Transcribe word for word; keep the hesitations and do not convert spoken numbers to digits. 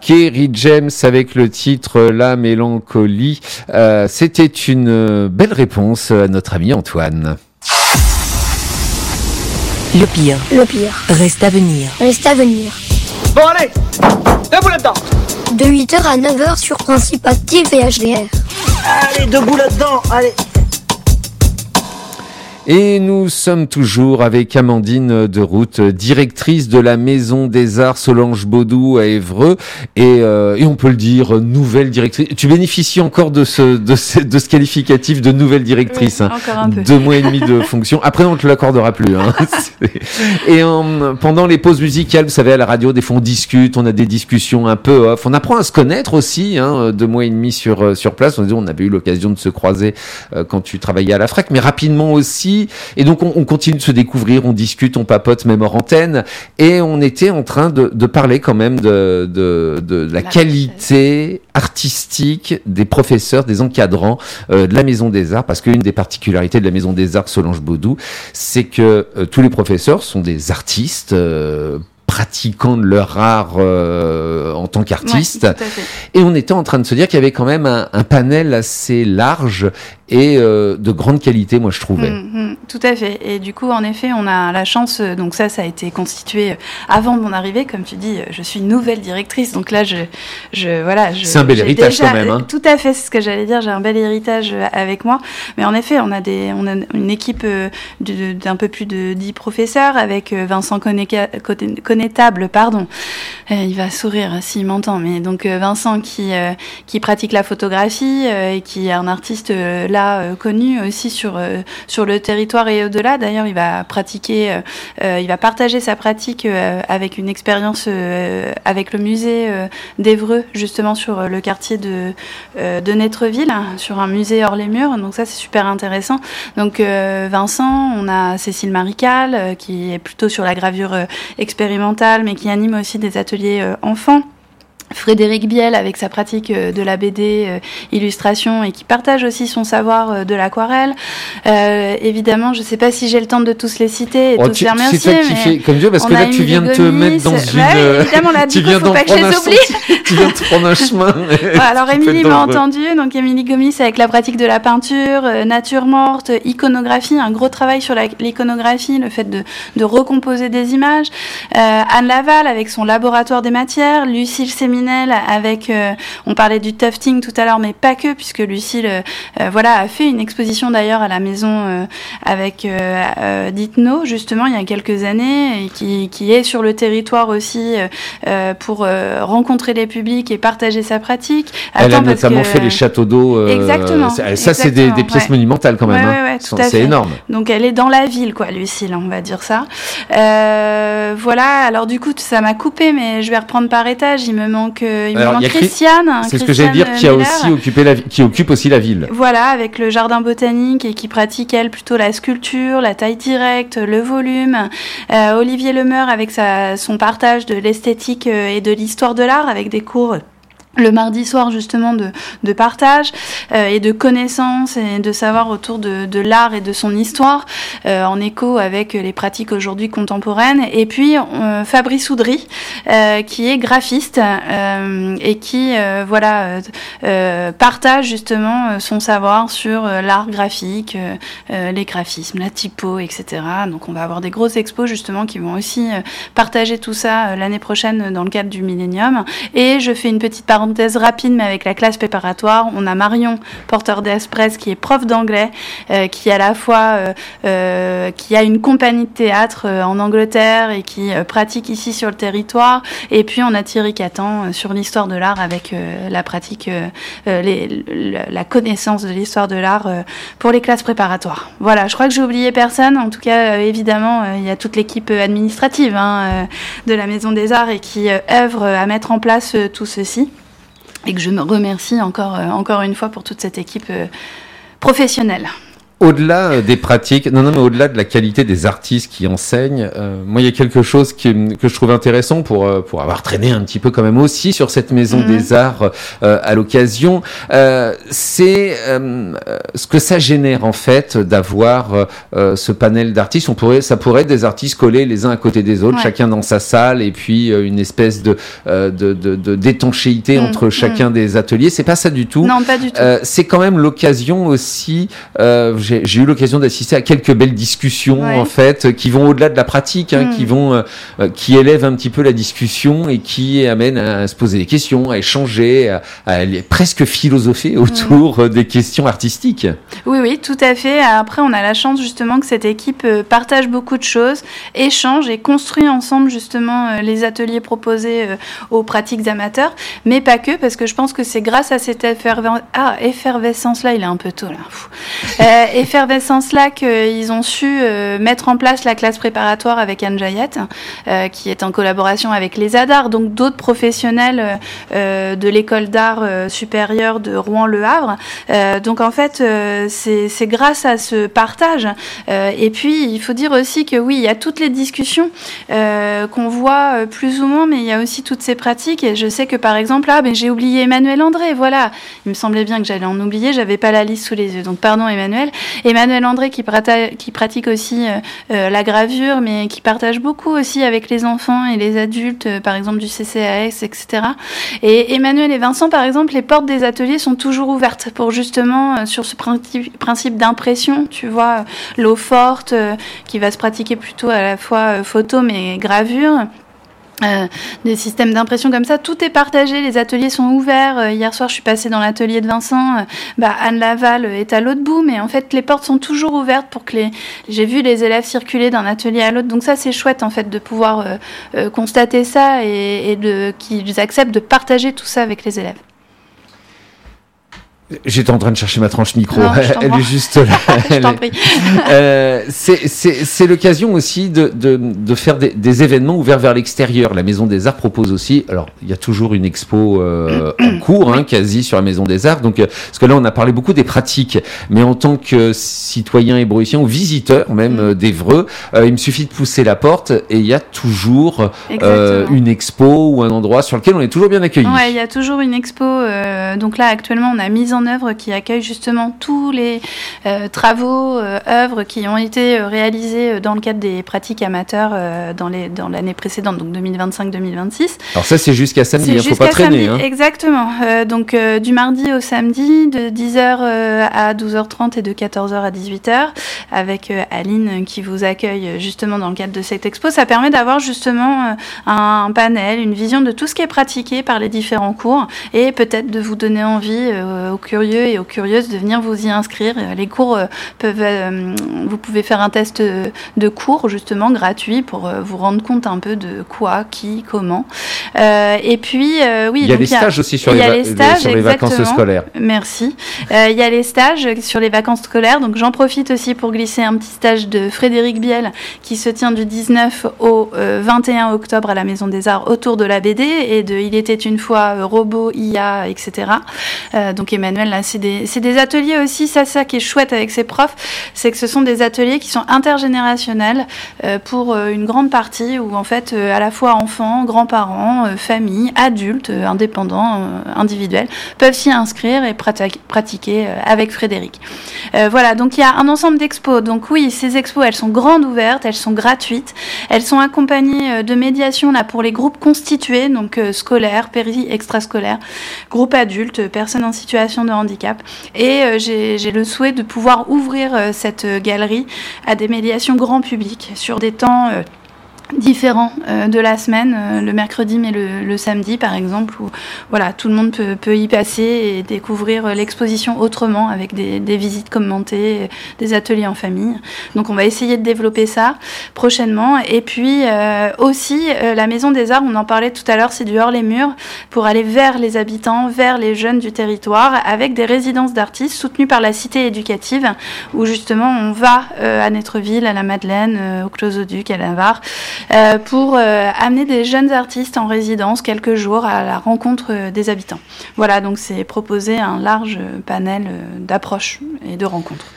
Kerry James avec le titre La Mélancolie. Euh, c'était une belle réponse à notre ami Antoine. Le pire. Le pire. Reste à venir. Reste à venir. Bon allez, debout là-dedans. De huit heures à neuf heures sur Principe Active et H D R. Allez, debout là-dedans, allez. Et nous sommes toujours avec Amandine Deroute, directrice de la Maison des Arts Solange Baudou à Évreux, et, euh, et on peut le dire, nouvelle directrice. Tu bénéficies encore de ce de ce, de ce qualificatif de nouvelle directrice. Oui, encore un peu. Deux mois et demi de fonction. Après, on ne te l'accordera plus. Hein. Et en, pendant les pauses musicales, vous savez, à la radio, des fois on discute, on a des discussions un peu off. On apprend à se connaître aussi. Hein, deux mois et demi sur sur place. On, on avait eu l'occasion de se croiser euh, quand tu travaillais à la F R A C, mais rapidement aussi. Et donc on, on continue de se découvrir, on discute, on papote même hors antenne, et on était en train de, de parler quand même de, de, de la, la qualité artistique des professeurs, des encadrants euh, de la Maison des Arts, parce qu'une des particularités de la Maison des Arts Solange Baudou, c'est que euh, tous les professeurs sont des artistes euh, pratiquant de leur art euh, en tant qu'artistes. Ouais, et on était en train de se dire qu'il y avait quand même un, un panel assez large et euh, de grande qualité, moi je trouvais. Mmh, mmh, tout à fait. Et du coup, en effet, on a la chance, donc ça, ça a été constitué avant mon arrivée. Comme tu dis, je suis nouvelle directrice, donc là, je, je voilà. Je, c'est un bel héritage déjà, quand même. Hein. Tout à fait, c'est ce que j'allais dire. J'ai un bel héritage avec moi. Mais en effet, on a des, on a une équipe de, d'un peu plus de dix professeurs avec Vincent Connétable, pardon. Il va sourire s'il m'entend. Mais donc Vincent qui euh, qui pratique la photographie euh, et qui est un artiste euh, là euh, connu aussi sur euh, sur le territoire et au-delà. D'ailleurs, il va pratiquer, euh, il va partager sa pratique euh, avec une expérience euh, avec le musée euh, d'Évreux, justement sur euh, le quartier de euh, de Netreville, hein, sur un musée hors les murs. Donc ça, c'est super intéressant. Donc euh, Vincent, on a Cécile Marical euh, qui est plutôt sur la gravure euh, expérimentale, mais qui anime aussi des ateliers euh, enfants. Frédéric Biel avec sa pratique de la B D euh, illustration et qui partage aussi son savoir euh, de l'aquarelle. Euh, évidemment, je ne sais pas si j'ai le temps de tous les citer et oh, tous tu, les remercier. C'est toi qui fais comme Dieu, parce que là tu viens de te mettre dans une. Ouais, évidemment, là, du coup, faut pas que je les oublie. Tu viens de prendre un chemin. Ouais, alors Émilie m'a entendu, donc Émilie Gomis avec la pratique de la peinture, euh, nature morte, iconographie, un gros travail sur la, l'iconographie, le fait de, de recomposer des images. Euh, Anne Laval avec son laboratoire des matières, Lucille Séminaire avec, euh, on parlait du tufting tout à l'heure, mais pas que, puisque Lucille, euh, voilà, a fait une exposition d'ailleurs à la maison euh, avec euh, euh, Ditno, justement, il y a quelques années, et qui, qui est sur le territoire aussi euh, pour euh, rencontrer les publics et partager sa pratique. Elle Attends, a notamment que... fait les châteaux d'eau. Euh, exactement. Ça, exactement, c'est des, des pièces ouais. monumentales quand même. Ouais, hein. ouais, ouais, tout c'est, à c'est fait. énorme. Donc elle est dans la ville, quoi, Lucille, on va dire ça. Euh, voilà. Alors du coup, ça m'a coupé, mais je vais reprendre par étage. Il me manque. Il Alors, me manque Christiane, hein, c'est Christiane ce que j'allais dire, qui a Miller. aussi occupé la, qui occupe aussi la ville. Voilà, avec le jardin botanique et qui pratique elle plutôt la sculpture, la taille directe, le volume. Euh, Olivier Lemeur avec sa, son partage de l'esthétique et de l'histoire de l'art avec des cours le mardi soir justement de, de partage euh, et de connaissances et de savoir autour de, de l'art et de son histoire euh, en écho avec les pratiques aujourd'hui contemporaines. Et puis euh, Fabrice Oudry euh, qui est graphiste euh, et qui euh, voilà euh, euh, partage justement son savoir sur euh, l'art graphique, euh, euh, les graphismes, la typo, et cetera. Donc on va avoir des grosses expos justement qui vont aussi euh, partager tout ça euh, l'année prochaine dans le cadre du Millennium. Et je fais une petite parenthèse parenthèse rapide, mais avec la classe préparatoire, on a Marion Porter d'Espresse qui est prof d'anglais, euh, qui à la fois euh, euh, qui a une compagnie de théâtre euh, en Angleterre et qui euh, pratique ici sur le territoire. Et puis on a Thierry Catan euh, sur l'histoire de l'art avec euh, la pratique, euh, les, la, la connaissance de l'histoire de l'art euh, pour les classes préparatoires. Voilà, je crois que j'ai oublié personne. En tout cas, euh, évidemment, euh, il y a toute l'équipe administrative hein, euh, de la Maison des Arts et qui euh, œuvre à mettre en place euh, tout ceci. Et que je me remercie encore, euh, encore une fois pour toute cette équipe euh, professionnelle. Au-delà euh, des pratiques, non, non, mais au-delà de la qualité des artistes qui enseignent, euh, moi, il y a quelque chose qui, que je trouve intéressant pour, euh, pour avoir traîné un petit peu quand même aussi sur cette maison mmh. des arts euh, à l'occasion. Euh, c'est euh, ce que ça génère, en fait, d'avoir euh, ce panel d'artistes. On pourrait, ça pourrait être des artistes collés les uns à côté des autres, ouais. chacun dans sa salle, et puis euh, une espèce de, euh, de, de, de d'étanchéité mmh. entre chacun mmh. des ateliers. C'est pas ça du tout. Non, pas du tout. Euh, c'est quand même l'occasion aussi, euh, J'ai, j'ai eu l'occasion d'assister à quelques belles discussions ouais. en fait qui vont au-delà de la pratique, hein, mmh. qui vont, euh, qui élèvent un petit peu la discussion et qui amènent à se poser des questions, à échanger, à, à aller presque philosopher autour mmh. des questions artistiques. Oui, oui, tout à fait. Après, on a la chance justement que cette équipe partage beaucoup de choses, échange et construit ensemble justement les ateliers proposés aux pratiques amateurs, mais pas que, parce que je pense que c'est grâce à cette effervescence, ah, effervescence-là, il est un peu tôt là. Euh, effervescence-là qu'ils ont su euh, mettre en place la classe préparatoire avec Anne Jayette, euh, qui est en collaboration avec les A D A R, donc d'autres professionnels euh, de l'école d'art euh, supérieure de Rouen-Le Havre. Euh, donc en fait, euh, c'est, c'est grâce à ce partage. Euh, et puis, il faut dire aussi que oui, il y a toutes les discussions euh, qu'on voit euh, plus ou moins, mais il y a aussi toutes ces pratiques. Et je sais que par exemple, ah, ben, j'ai oublié Emmanuel André, voilà. Il me semblait bien que j'allais en oublier, j'avais pas la liste sous les yeux. Donc pardon Emmanuel. Emmanuel André qui, prata- qui pratique aussi euh, euh, la gravure, mais qui partage beaucoup aussi avec les enfants et les adultes, euh, par exemple du C C A S, et cetera. Et Emmanuel et Vincent, par exemple, les portes des ateliers sont toujours ouvertes pour justement, euh, sur ce principe, principe d'impression, tu vois, euh, l'eau forte, euh, qui va se pratiquer plutôt à la fois euh, photo, mais gravure. Euh, des systèmes d'impression comme ça, tout est partagé, les ateliers sont ouverts. Euh, hier soir, je suis passée dans l'atelier de Vincent, euh, bah, Anne Laval est à l'autre bout, mais en fait, les portes sont toujours ouvertes pour que les... J'ai vu les élèves circuler d'un atelier à l'autre, donc ça, c'est chouette, en fait, de pouvoir euh, euh, constater ça et, et de, qu'ils acceptent de partager tout ça avec les élèves. J'étais en train de chercher ma tranche micro. Non, elle est juste là. Je t'en prie. euh, c'est, c'est, c'est l'occasion aussi de, de, de faire des, des événements ouverts vers l'extérieur. La Maison des Arts propose aussi. Alors, il y a toujours une expo euh, en cours, hein, quasi sur la Maison des Arts. Donc, euh, parce que là, on a parlé beaucoup des pratiques, mais en tant que citoyen ébreuissien ou visiteur même euh, d'Évreux, euh, il me suffit de pousser la porte et il y a toujours euh, une expo ou un endroit sur lequel on est toujours bien accueilli. Ouais, il y a toujours une expo. Euh, donc là, actuellement, on a mis en œuvre qui accueille justement tous les euh, travaux, euh, œuvres qui ont été euh, réalisés dans le cadre des pratiques amateurs euh, dans, les, dans l'année précédente, donc deux mille vingt-cinq deux mille vingt-six. Alors ça, c'est jusqu'à samedi, il ne faut jusqu'à pas traîner. Samedi, hein. Exactement. Euh, donc euh, du mardi au samedi, de dix heures euh, à douze heures trente et de quatorze heures à dix-huit heures, avec euh, Aline qui vous accueille justement dans le cadre de cette expo. Ça permet d'avoir justement euh, un, un panel, une vision de tout ce qui est pratiqué par les différents cours et peut-être de vous donner envie euh, aux curieux et aux curieuses de venir vous y inscrire. Les cours euh, peuvent, euh, vous pouvez faire un test de cours justement gratuit pour euh, vous rendre compte un peu de quoi, qui, comment. Euh, et puis euh, oui, il y a donc, les stages aussi sur les, va- les, stages, sur les vacances scolaires. Merci. Euh, il y a les stages sur les vacances scolaires. Donc j'en profite aussi pour glisser un petit stage de Frédéric Biel qui se tient du dix-neuf au euh, vingt et un octobre à la Maison des Arts autour de la B D et de Il était une fois euh, robot, I A, et cetera. Euh, donc Emmanuel, là, c'est des, c'est des ateliers aussi, ça, ça qui est chouette avec ces profs, c'est que ce sont des ateliers qui sont intergénérationnels euh, pour euh, une grande partie où en fait euh, à la fois enfants, grands-parents, euh, familles, adultes, euh, indépendants, euh, individuels peuvent s'y inscrire et prati- pratiquer euh, avec Frédéric. Euh, voilà, donc il y a un ensemble d'expos. Donc oui, ces expos, elles sont grandes ouvertes, elles sont gratuites, elles sont accompagnées euh, de médiation là pour les groupes constitués, donc euh, scolaires, péri, extrascolaires, groupes adultes, personnes en situation de handicap. Et euh, j'ai, j'ai le souhait de pouvoir ouvrir euh, cette euh, galerie à des médiations grand public sur des temps euh, différents euh, de la semaine, euh, le mercredi mais le, le samedi par exemple, où voilà, tout le monde peut, peut y passer et découvrir euh, l'exposition autrement avec des, des visites commentées, euh, des ateliers en famille. Donc on va essayer de développer ça prochainement. Et puis euh, aussi euh, la Maison des Arts, on en parlait tout à l'heure, c'est du hors les murs pour aller vers les habitants, vers les jeunes du territoire avec des résidences d'artistes soutenues par la Cité éducative où justement on va euh, à Netreville, à la Madeleine, euh, au Clos-au-Duc, à Navarre, Euh, pour euh, amener des jeunes artistes en résidence quelques jours à la rencontre euh, des habitants. Voilà, donc c'est proposer un large panel euh, d'approches et de rencontres.